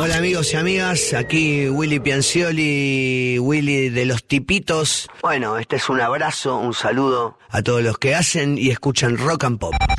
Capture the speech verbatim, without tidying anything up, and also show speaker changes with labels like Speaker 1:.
Speaker 1: Hola amigos y amigas, aquí Willy Piancioli, Willy de los Tipitos. Bueno, este es un abrazo, un saludo a todos los que hacen y escuchan Rock and Pop.